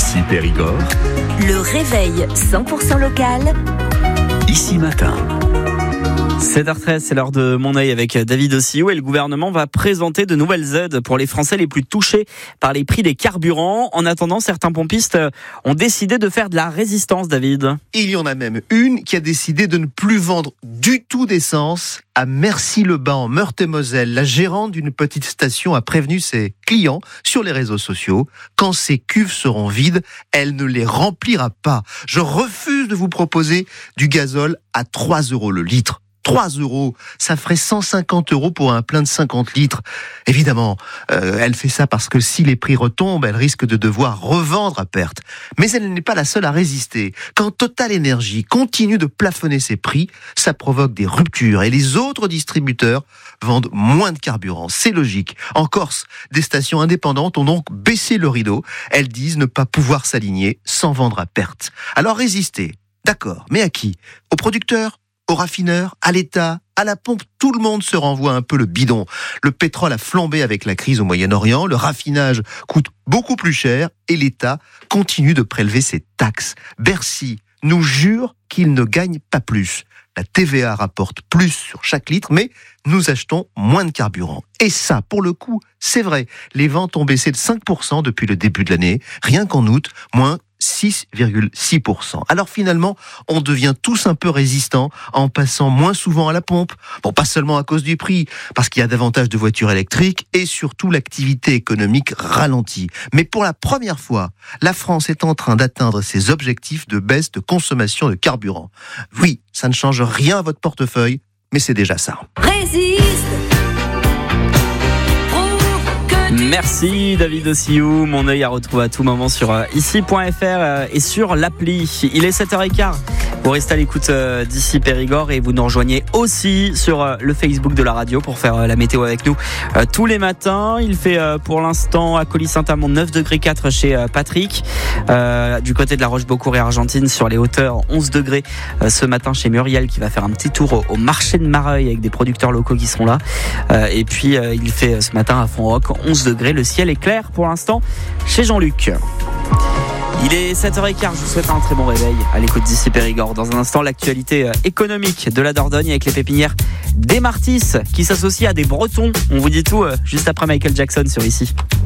d'ici Périgord. Le réveil 100% local. Ici Matin. 7h13, c'est l'heure de Mon œil avec David Ossiou et le gouvernement va présenter de nouvelles aides pour les Français les plus touchés par les prix des carburants. En attendant, certains pompistes ont décidé de faire de la résistance, David. Il y en a même une qui a décidé de ne plus vendre du tout d'essence à Mercy-le-Bas en Meurthe-et-Moselle. La gérante d'une petite station a prévenu ses clients sur les réseaux sociaux. Quand ces cuves seront vides, elle ne les remplira pas. Je refuse de vous proposer du gazole à 3 € le litre. 3 €, ça ferait 150 € pour un plein de 50 litres. Évidemment, elle fait ça parce que si les prix retombent, elle risque de devoir revendre à perte. Mais elle n'est pas la seule à résister. Quand Total Energy continue de plafonner ses prix, ça provoque des ruptures et les autres distributeurs vendent moins de carburant. C'est logique. En Corse, des stations indépendantes ont donc baissé le rideau. Elles disent ne pas pouvoir s'aligner sans vendre à perte. Alors résister, d'accord, mais à qui ? Aux producteurs ? Aux raffineurs, à l'État, à la pompe, tout le monde se renvoie un peu le bidon. Le pétrole a flambé avec la crise au Moyen-Orient, le raffinage coûte beaucoup plus cher et l'État continue de prélever ses taxes. Bercy nous jure qu'il ne gagne pas plus. La TVA rapporte plus sur chaque litre, mais nous achetons moins de carburant. Et ça, pour le coup, c'est vrai. Les ventes ont baissé de 5% depuis le début de l'année. Rien qu'en août, moins 6,6%. Alors finalement, on devient tous un peu résistants en passant moins souvent à la pompe. Bon, pas seulement à cause du prix, parce qu'il y a davantage de voitures électriques et surtout l'activité économique ralentit. Mais pour la première fois, la France est en train d'atteindre ses objectifs de baisse de consommation de carburant. Oui, ça ne change rien à votre portefeuille, mais c'est déjà ça. Résiste. Merci David Ossiou. Mon œil à retrouver à tout moment sur ici.fr et sur l'appli. Il est 7h15. Vous restez à l'écoute d'ici Périgord et vous nous rejoignez aussi sur le Facebook de la radio pour faire la météo avec nous tous les matins. Il fait pour l'instant à Colly-Saint-Amand 9,4 degrés chez Patrick. Du côté de la Roche-Beaucourt et Argentine sur les hauteurs 11 degrés ce matin chez Muriel qui va faire un petit tour au marché de Mareuil avec des producteurs locaux qui seront là. Et puis il fait ce matin à Fonroc 11 degrés. Le ciel est clair pour l'instant chez Jean-Luc. Il est 7h15, je vous souhaite un très bon réveil à l'écoute d'ici Périgord. Dans un instant, l'actualité économique de la Dordogne avec les pépinières des Martis qui s'associent à des Bretons. On vous dit tout juste après Michael Jackson sur Ici.